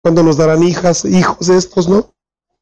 ¿Cuándo nos darán hijos estos, no?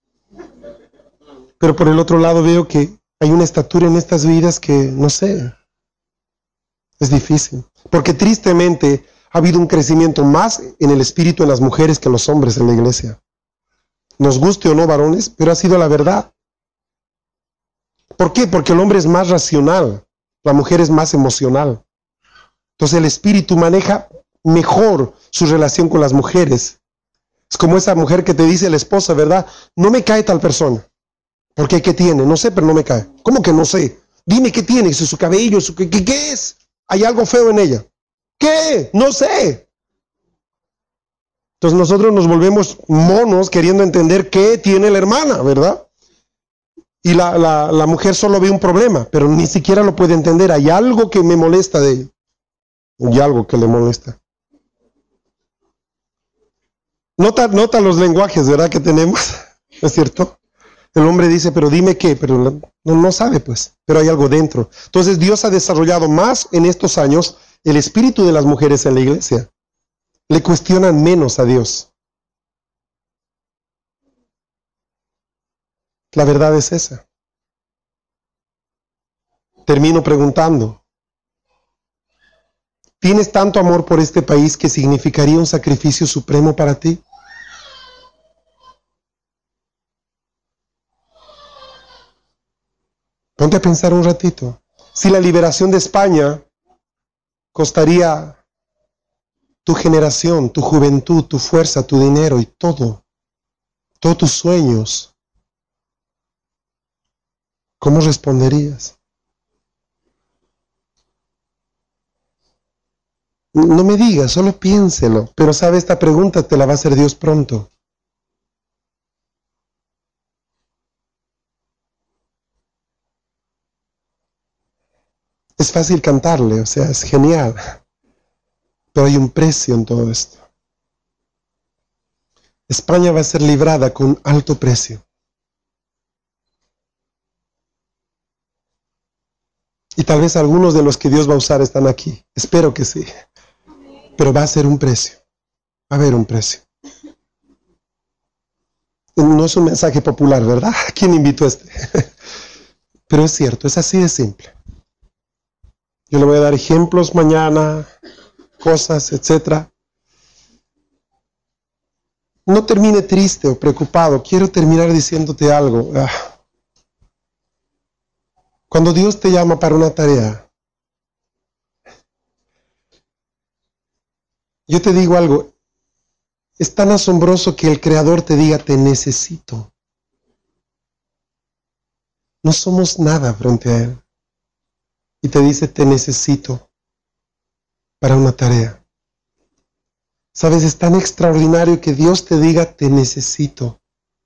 Pero por el otro lado veo que hay una estatura en estas vidas que, no sé, es difícil. Porque tristemente ha habido un crecimiento más en el espíritu en las mujeres que en los hombres en la iglesia. Nos guste o no, varones, pero ha sido la verdad. ¿Por qué? Porque el hombre es más racional, la mujer es más emocional. Entonces el espíritu maneja mejor su relación con las mujeres. Es como esa mujer que te dice la esposa, ¿verdad? No me cae tal persona. ¿Por qué? ¿Qué tiene? No sé, pero no me cae. ¿Cómo que no sé? Dime qué tiene, su cabello, ¿qué es? Hay algo feo en ella. ¿Qué? No sé. Entonces nosotros nos volvemos monos queriendo entender qué tiene la hermana, ¿verdad? Y la mujer solo ve un problema, pero ni siquiera lo puede entender. Hay algo que me molesta de ella. Y algo que le molesta. Nota los lenguajes, ¿verdad? Que tenemos, ¿no es cierto? El hombre dice, pero dime qué, pero no sabe pues, pero hay algo dentro. Entonces Dios ha desarrollado más en estos años el espíritu de las mujeres en la iglesia. Le cuestionan menos a Dios. La verdad es esa. Termino preguntando, ¿tienes tanto amor por este país que significaría un sacrificio supremo para ti? Ponte a pensar un ratito. Si la liberación de España costaría tu generación, tu juventud, tu fuerza, tu dinero y todo, todos tus sueños, ¿cómo responderías? No me digas, solo piénselo. Pero sabe, esta pregunta te la va a hacer Dios pronto. Es fácil cantarle, o sea, es genial. Pero hay un precio en todo esto. España va a ser librada con alto precio. Y tal vez algunos de los que Dios va a usar están aquí. Espero que sí. Pero va a ser un precio. Va a haber un precio. No es un mensaje popular, ¿verdad? ¿Quién invitó a este? Pero es cierto, es así de simple. Yo le voy a dar ejemplos mañana, cosas, etcétera. No termine triste o preocupado. Quiero terminar diciéndote algo. Cuando Dios te llama para una tarea, yo te digo algo. Es tan asombroso que el Creador te diga, te necesito. No somos nada frente a Él. Y te dice, te necesito para una tarea. Sabes, es tan extraordinario que Dios te diga, te necesito.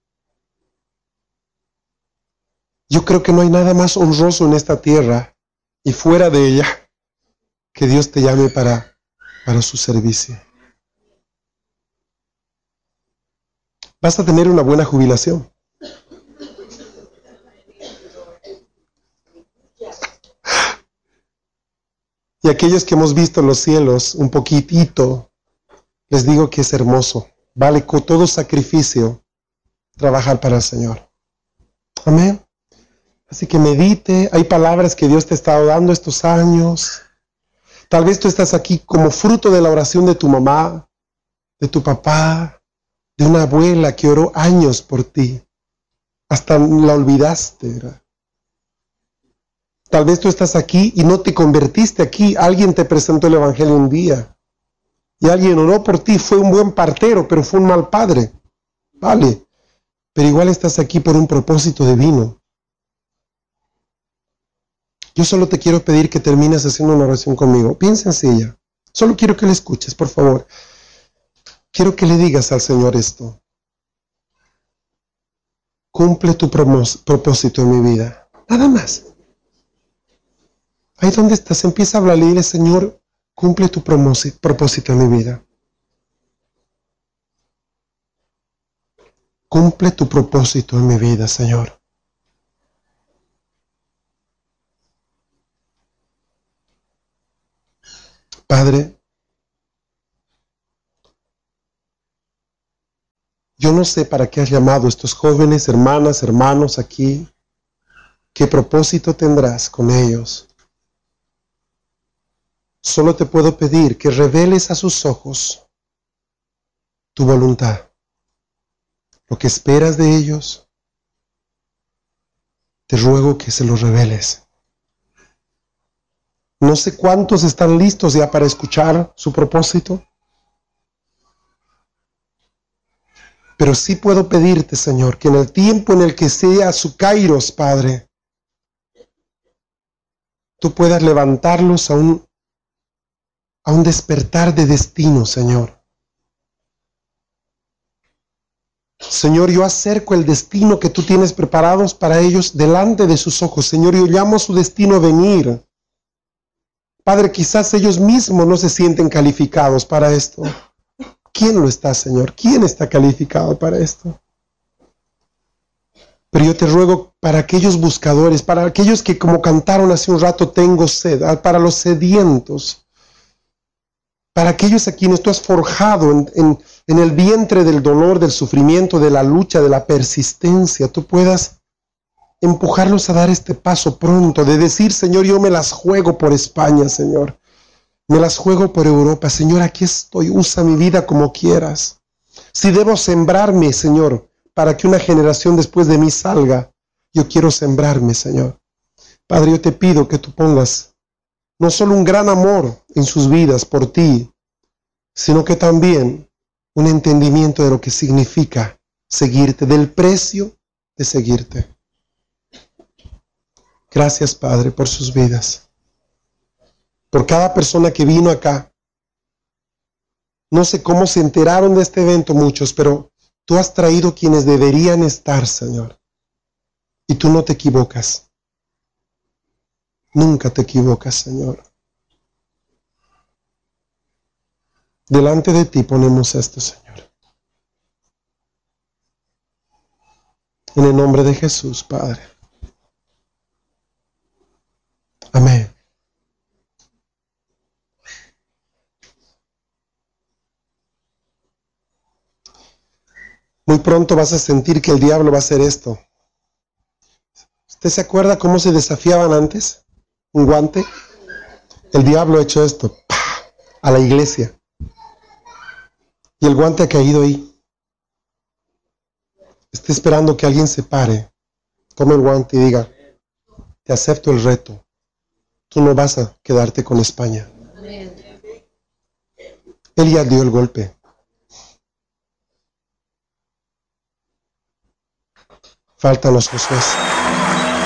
Yo creo que no hay nada más honroso en esta tierra y fuera de ella que Dios te llame para su servicio. Vas a tener una buena jubilación. Y aquellos que hemos visto los cielos un poquitito, les digo que es hermoso. Vale con todo sacrificio trabajar para el Señor. Amén. Así que medite. Hay palabras que Dios te ha estado dando estos años. Tal vez tú estás aquí como fruto de la oración de tu mamá, de tu papá, de una abuela que oró años por ti. Hasta la olvidaste, ¿verdad? Tal vez tú estás aquí y no te convertiste aquí. Alguien te presentó el Evangelio un día. Y alguien oró por ti. Fue un buen partero, pero fue un mal padre. Vale. Pero igual estás aquí por un propósito divino. Yo solo te quiero pedir que termines haciendo una oración conmigo. Bien sencilla. Solo quiero que le escuches, por favor. Quiero que le digas al Señor esto. Cumple tu propósito en mi vida. Nada más. Ahí donde estás, empieza a hablarle y dile, Señor, cumple tu propósito en mi vida. Cumple tu propósito en mi vida, Señor. Padre, Yo no sé para qué has llamado a estos jóvenes, hermanas, hermanos aquí. ¿Qué propósito tendrás con ellos? Solo te puedo pedir que reveles a sus ojos tu voluntad, lo que esperas de ellos. Te ruego que se lo reveles. No sé cuántos están listos ya para escuchar su propósito, pero sí puedo pedirte, Señor, que en el tiempo en el que sea su kairos, Padre, tú puedas levantarlos a un despertar de destino, Señor. Señor, yo acerco el destino que tú tienes preparados para ellos delante de sus ojos. Señor, yo llamo a su destino a venir. Padre, quizás ellos mismos no se sienten calificados para esto. ¿Quién lo está, Señor? ¿Quién está calificado para esto? Pero yo te ruego para aquellos buscadores, para aquellos que como cantaron hace un rato, tengo sed, para los sedientos, para aquellos a quienes tú has forjado en el vientre del dolor, del sufrimiento, de la lucha, de la persistencia, tú puedas empujarlos a dar este paso pronto, de decir, Señor, yo me las juego por España, Señor. Me las juego por Europa. Señor, aquí estoy, usa mi vida como quieras. Si debo sembrarme, Señor, para que una generación después de mí salga, yo quiero sembrarme, Señor. Padre, yo te pido que tú pongas no solo un gran amor en sus vidas por ti, sino que también un entendimiento de lo que significa seguirte, del precio de seguirte. Gracias, Padre, por sus vidas. Por cada persona que vino acá. No sé cómo se enteraron de este evento muchos, pero tú has traído quienes deberían estar, Señor. Y tú no te equivocas. Nunca te equivocas, Señor. Delante de ti ponemos esto, Señor. En el nombre de Jesús, Padre. Amén. Muy pronto vas a sentir que el diablo va a hacer esto. ¿Usted se acuerda cómo se desafiaban antes? Un guante. El diablo ha hecho esto. ¡Pah! A la iglesia. Y el guante ha caído ahí. Está esperando que alguien se pare, tome el guante y diga, te acepto el reto. Tú no vas a quedarte con España. Él ya dio el golpe. Faltan los Josué.